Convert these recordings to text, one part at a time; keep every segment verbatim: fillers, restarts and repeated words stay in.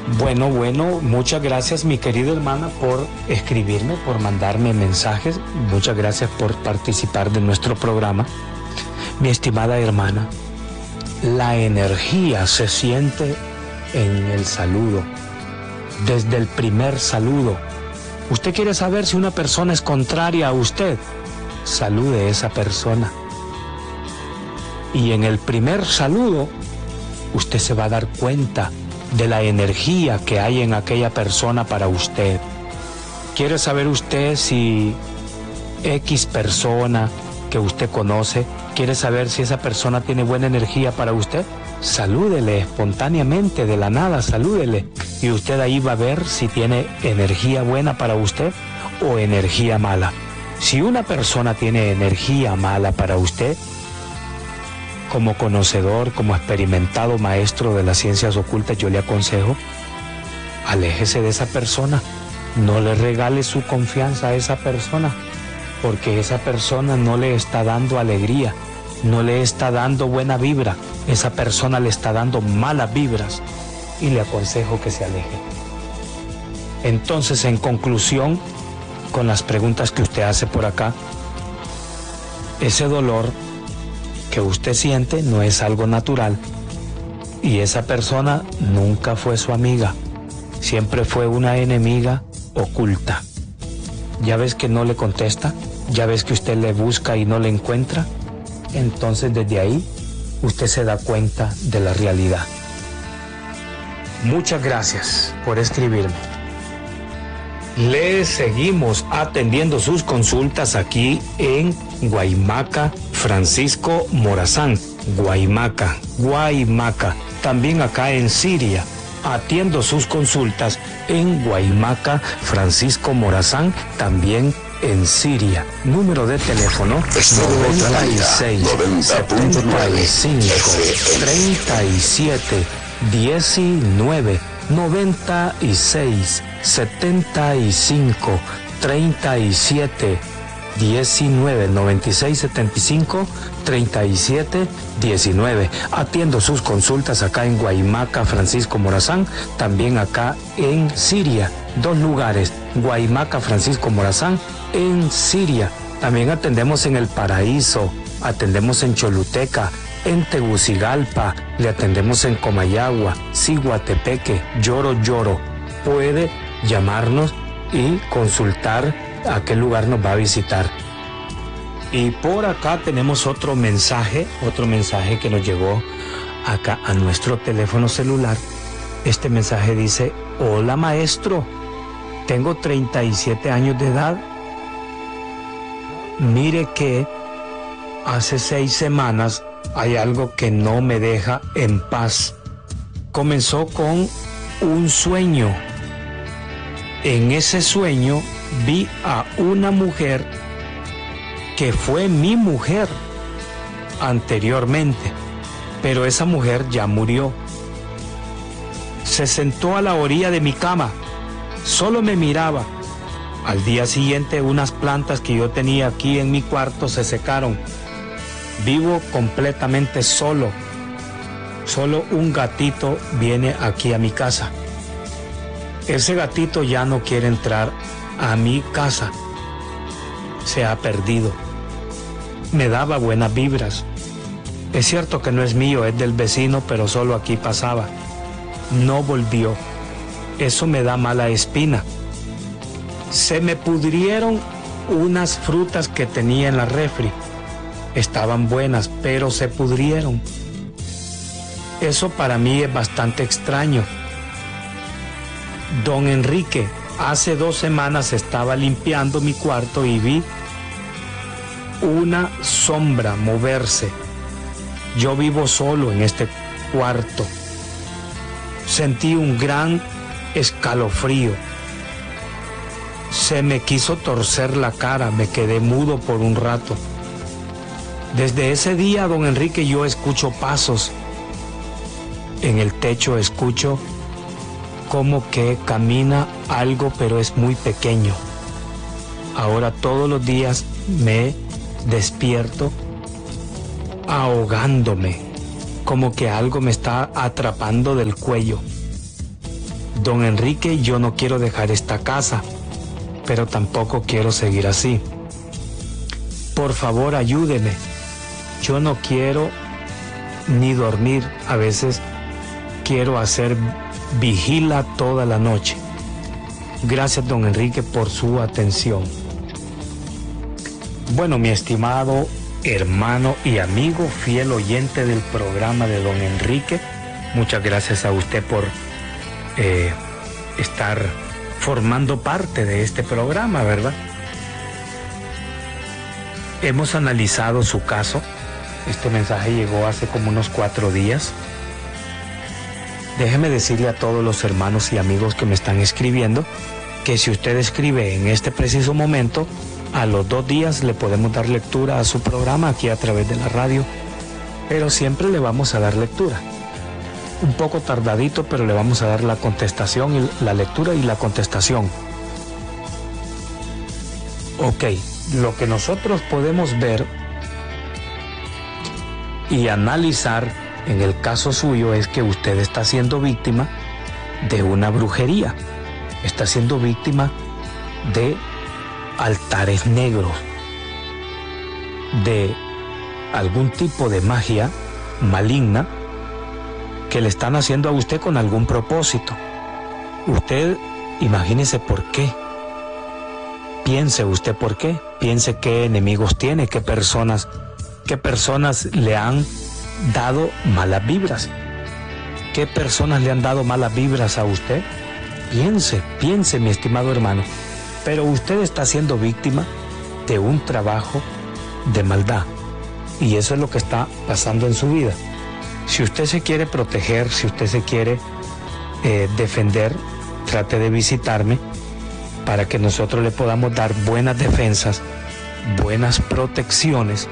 Bueno, bueno, muchas gracias mi querida hermana por escribirme, por mandarme mensajes. Muchas gracias por participar de nuestro programa. Mi estimada hermana, la energía se siente en el saludo, desde el primer saludo. Usted quiere saber si una persona es contraria a usted, salude a esa persona. Y en el primer saludo, usted se va a dar cuenta de la energía que hay en aquella persona para usted. ¿Quiere saber usted si X persona que usted conoce, quiere saber si esa persona tiene buena energía para usted? Salúdele espontáneamente, de la nada, salúdele. Y usted ahí va a ver si tiene energía buena para usted o energía mala. Si una persona tiene energía mala para usted, como conocedor, como experimentado maestro de las ciencias ocultas, yo le aconsejo, aléjese de esa persona. No le regale su confianza a esa persona, porque esa persona no le está dando alegría, no le está dando buena vibra. Esa persona le está dando malas vibras y le aconsejo que se aleje. Entonces, en conclusión, con las preguntas que usted hace por acá, ese dolor que usted siente no es algo natural y esa persona nunca fue su amiga, siempre fue una enemiga oculta. ¿Ya ves que no le contesta? ¿Ya ves que usted le busca y no le encuentra? Entonces desde ahí usted se da cuenta de la realidad. Muchas gracias por escribirme. Le seguimos atendiendo sus consultas aquí en Guaymaca, Francisco Morazán. Guaymaca, Guaymaca. También acá en Siria. Atiendo sus consultas en Guaymaca, Francisco Morazán, también en Siria. Número de teléfono noventa y seis, setenta y cinco, treinta y siete, diecinueve. noventa y seis, setenta y cinco, treinta y siete, diecinueve. noventa y seis, setenta y cinco, treinta y siete, diecinueve. Atiendo sus consultas acá en Guaymaca, Francisco Morazán, también acá en Siria. Dos lugares, Guaymaca, Francisco Morazán, en Siria. También atendemos en El Paraíso, atendemos en Choluteca, en Tegucigalpa, le atendemos en Comayagua, Ciguatepeque, Lloro Lloro. Puede llamarnos y consultar a qué lugar nos va a visitar. Y por acá tenemos otro mensaje, otro mensaje que nos llegó acá a nuestro teléfono celular. Este mensaje dice: hola maestro, tengo treinta y siete años de edad. Mire que hace seis semanas hay algo que no me deja en paz. Comenzó con un sueño. En ese sueño vi a una mujer que fue mi mujer anteriormente, pero esa mujer ya murió. Se sentó a la orilla de mi cama, solo me miraba. Al día siguiente, unas plantas que yo tenía aquí en mi cuarto se secaron. Vivo completamente solo. Solo un gatito viene aquí a mi casa. Ese gatito ya no quiere entrar a mi casa. Se ha perdido. Me daba buenas vibras. Es cierto que no es mío, es del vecino, pero solo aquí pasaba. No volvió. Eso me da mala espina. Se me pudrieron unas frutas que tenía en la refri. Estaban buenas, pero se pudrieron. Eso para mí es bastante extraño. Don Enrique, hace dos semanas estaba limpiando mi cuarto y vi una sombra moverse. Yo vivo solo en este cuarto. Sentí un gran escalofrío. Se me quiso torcer la cara, me quedé mudo por un rato. Desde ese día, don Enrique, yo escucho pasos. En el techo escucho como que camina algo, pero es muy pequeño. Ahora todos los días me despierto ahogándome, como que algo me está atrapando del cuello. Don Enrique, yo no quiero dejar esta casa, pero tampoco quiero seguir así. Por favor, ayúdeme. Yo no quiero ni dormir. A veces quiero hacer vigila toda la noche. Gracias, don Enrique, por su atención. Bueno, mi estimado hermano y amigo, fiel oyente del programa de don Enrique, muchas gracias a usted por eh, estar formando parte de este programa, ¿verdad? Hemos analizado su caso. Este mensaje llegó hace como unos cuatro días. Déjeme decirle a todos los hermanos y amigos que me están escribiendo que si usted escribe en este preciso momento, a los dos días le podemos dar lectura a su programa aquí a través de la radio, pero siempre le vamos a dar lectura. Un poco tardadito, pero le vamos a dar la contestación, y la lectura y la contestación. Ok, lo que nosotros podemos ver y analizar en el caso suyo es que usted está siendo víctima de una brujería, está siendo víctima de altares negros, de algún tipo de magia maligna que le están haciendo a usted con algún propósito. Usted imagínese por qué. Piense usted por qué. Piense qué enemigos tiene, qué personas, qué personas le han dado malas vibras. ¿Qué personas le han dado malas vibras a usted? Piense, piense, mi estimado hermano. Pero usted está siendo víctima de un trabajo de maldad. Y eso es lo que está pasando en su vida. Si usted se quiere proteger, si usted se quiere eh, defender, trate de visitarme para que nosotros le podamos dar buenas defensas, buenas protecciones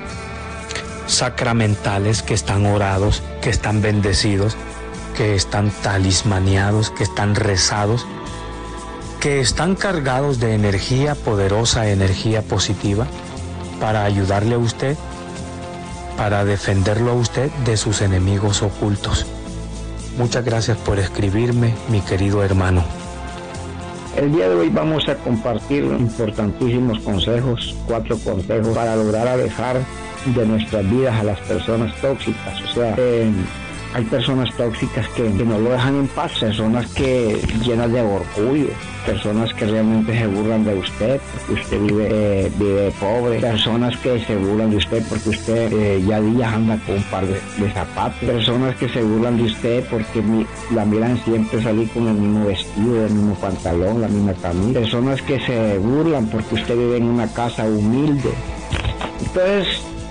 sacramentales, que están orados, que están bendecidos, que están talismaneados, que están rezados, que están cargados de energía poderosa, energía positiva, para ayudarle a usted, para defenderlo a usted de sus enemigos ocultos. Muchas gracias por escribirme, mi querido hermano. El día de hoy vamos a compartir importantísimos consejos, cuatro consejos para lograr alejar de nuestras vidas a las personas tóxicas. O sea, eh, hay personas tóxicas que, que no lo dejan en paz, personas que llenas de orgullo, personas que realmente se burlan de usted porque usted vive, eh, vive pobre, personas que se burlan de usted porque usted eh, ya días anda con un par de, de zapatos, personas que se burlan de usted porque mi, la miran siempre salir con el mismo vestido, el mismo pantalón, la misma camisa, personas que se burlan porque usted vive en una casa humilde. Entonces,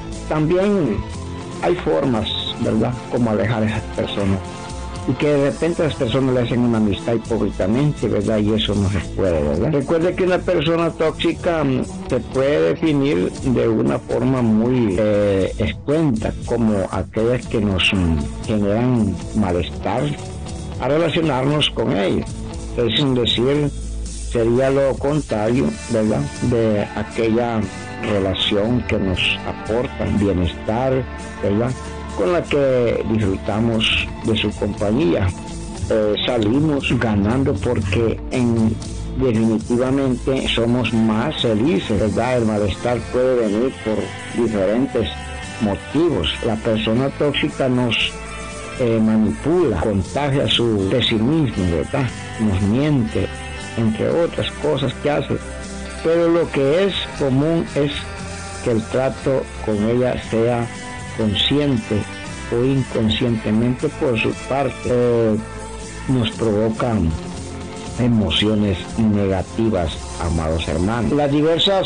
también hay formas, ¿verdad?, como alejar a esas personas. Y que de repente las personas le hacen una amistad hipócritamente, ¿verdad? Y eso no se puede, ¿verdad? Recuerde que una persona tóxica se puede definir de una forma muy eh, escuenta, como aquellas que nos mm, generan malestar a relacionarnos con ellos. Es decir, sería lo contrario, ¿verdad?, de aquella relación que nos aporta bienestar, ¿verdad?, con la que disfrutamos de su compañía. Eh, salimos ganando porque en, definitivamente somos más felices, ¿verdad? El malestar puede venir por diferentes motivos. La persona tóxica nos eh, manipula, contagia su pesimismo, ¿verdad? Nos miente, entre otras cosas que hace. Pero lo que es común es que el trato con ella sea consciente o inconscientemente por su parte, eh, nos provocan emociones negativas, amados hermanos. Las diversas,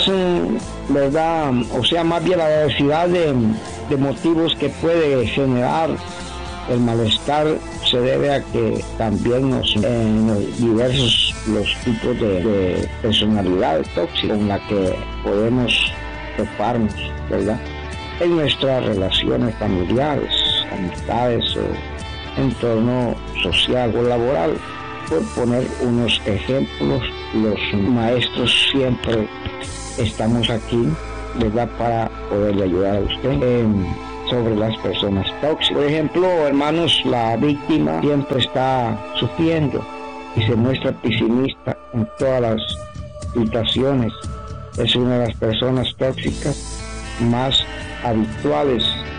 ¿verdad? O sea, más bien la diversidad de, de motivos que puede generar el malestar se debe a que también nos, en los diversos los tipos de, de personalidad tóxica con la que podemos toparnos, ¿verdad?, en nuestras relaciones familiares, amistades o entorno social o laboral. Por poner unos ejemplos, los maestros siempre estamos aquí, ¿verdad?, para poderle ayudar a usted eh, sobre las personas tóxicas. Por ejemplo, hermanos, la víctima siempre está sufriendo, y se muestra pesimista en todas las situaciones. Es una de las personas tóxicas más habituales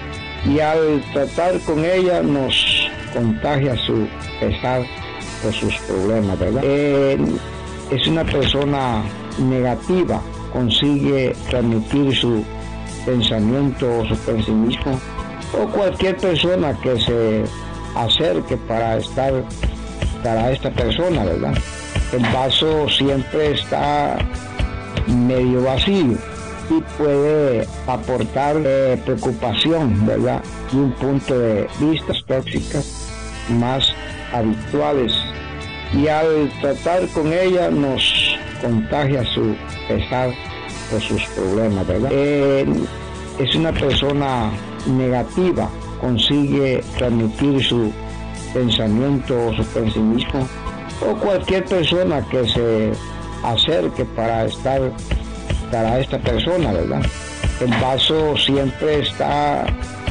y al tratar con ella nos contagia su pesar por sus problemas, ¿verdad? Eh, es una persona negativa, consigue transmitir su pensamiento o su pesimismo, o cualquier persona que se acerque para estar para esta persona, ¿verdad? El vaso siempre está medio vacío y puede aportar eh, preocupación, ¿verdad? Y un punto de vista tóxicas más habituales y al tratar con ella nos contagia su pesar por sus problemas, ¿verdad? Eh, es una persona negativa, consigue transmitir su pensamiento o su pesimismo, o cualquier persona que se acerque para estar para esta persona, ¿verdad? El vaso siempre está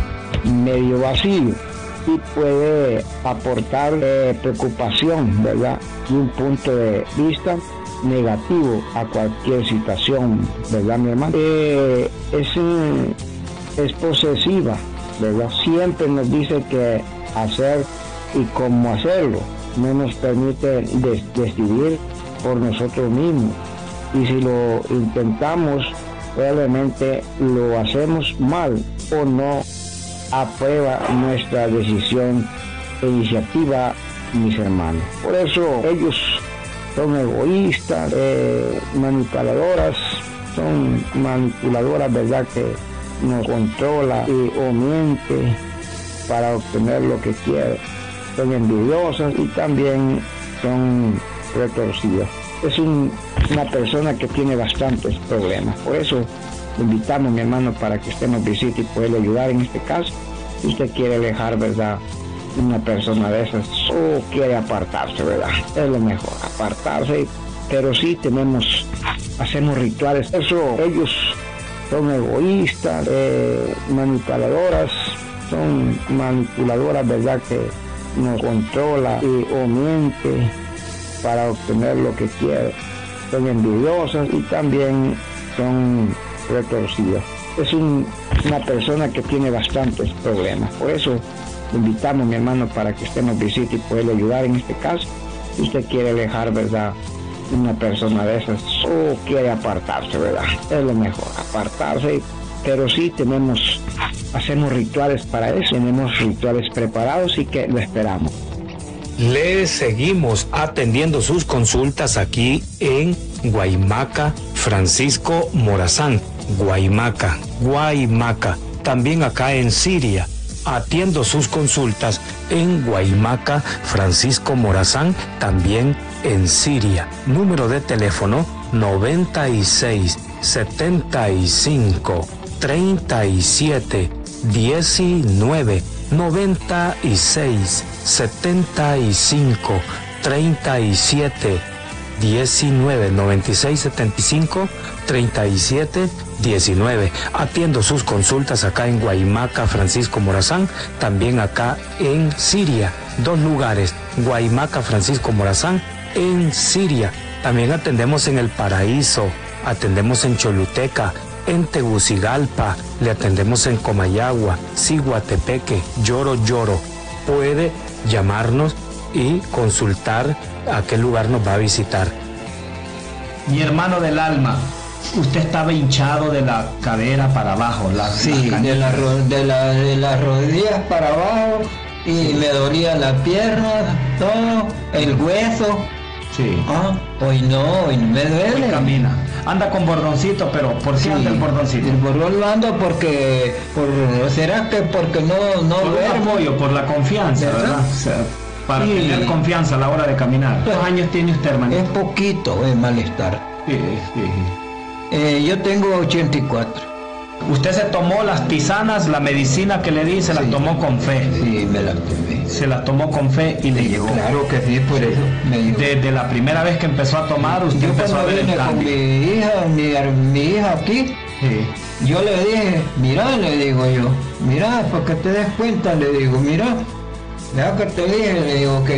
medio vacío y puede aportar eh, preocupación, ¿verdad? Y un punto de vista negativo a cualquier situación, ¿verdad, mi hermano? Eh, es, un, es posesiva, ¿verdad? Siempre nos dice qué hacer y cómo hacerlo. No nos permite des- decidir por nosotros mismos. Y si lo intentamos, probablemente lo hacemos mal o no aprueba nuestra decisión e iniciativa, mis hermanos. Por eso ellos son egoístas, eh, manipuladoras, son manipuladoras, ¿verdad?, que nos controla y, o miente para obtener lo que quiere. Son envidiosas y también son retorcidas. Es un, una persona que tiene bastantes problemas. Por eso invitamos, mi hermano, para que usted nos visite y pueda ayudar en este caso. Si usted quiere alejar, ¿verdad?, una persona de esas o quiere apartarse, ¿verdad? Es lo mejor, apartarse. Pero sí tenemos, hacemos rituales. Eso, ellos son egoístas, eh, manipuladoras, son manipuladoras, ¿verdad?, que nos controla y, o miente para obtener lo que quiere. Son envidiosas y también son retorcidas. Es un, una persona que tiene bastantes problemas. Por eso invitamos, mi hermano, para que usted nos visite y pueda ayudar en este caso. Si usted quiere alejar, ¿verdad?, una persona de esas o quiere apartarse, ¿verdad? Es lo mejor, apartarse. Pero sí tenemos, hacemos rituales para eso. Tenemos rituales preparados y que lo esperamos. Le seguimos atendiendo sus consultas aquí en Guaymaca, Francisco Morazán. Guaymaca, Guaymaca. También acá en Siria. Atiendo sus consultas en Guaymaca, Francisco Morazán, también en Siria. Número de teléfono noventa y seis, setenta y cinco, treinta y siete, diecinueve. noventa y seis, setenta y cinco, treinta y siete, diecinueve. noventa y seis, setenta y cinco, treinta y siete, diecinueve. Atiendo sus consultas acá en Guaymaca, Francisco Morazán, también acá en Siria. Dos lugares, Guaymaca, Francisco Morazán, en Siria. También atendemos en El Paraíso, atendemos en Choluteca, en Tegucigalpa, le atendemos en Comayagua, Ciguatepeque, Lloro Lloro. Puede llamarnos y consultar a qué lugar nos va a visitar. Mi hermano del alma, usted estaba hinchado de la cadera para abajo, la, sí, la de, la, de, la, de las rodillas para abajo, y me dolía la pierna, todo, el hueso. Sí. Ah, hoy no, hoy no me duele. Hoy camina. Anda con bordoncito, pero ¿por qué sí, anda el bordoncito? El bordón lo ando porque, por, ¿será que porque no, no por duermo? un apoyo, por la confianza, ¿verdad? ¿verdad? O sea, para sí. tener confianza a la hora de caminar. ¿Cuántos años tiene usted, hermanito? Es poquito el malestar. Sí, sí. Eh, yo tengo ochenta y cuatro. Usted se tomó las tisanas, la medicina que le di, se sí. la tomó con fe. Sí, me las tomé. Se las tomó con fe y le sí, llegó. Claro que sí, por eso me llegó. Desde la primera vez que empezó a tomar, usted yo empezó a ver el cambio. Con mi hija, mi, mi hija aquí, sí. yo le dije, mira, le digo yo, mira, para que te des cuenta, le digo, mira, ya que te dije, le digo que